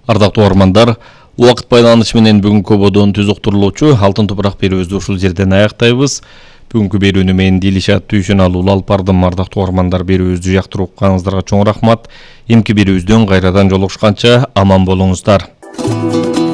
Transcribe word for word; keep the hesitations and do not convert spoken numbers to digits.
Ардактуу армандар, убакыт байланышы менен бүгүнкү бодон түз уктурулуучу алтын топурак берүүбүздү ушул жерден аяктайбыз. Бүгүнкү берүүнү мен Дилишат Түйшүналуу алып бардым. Ардактуу армандар, берүүбүздү жактырып укканыңыздарга чоң рахмат. Эмки берүүбүздөн кайрадан жолугушканча аман болуңуздар.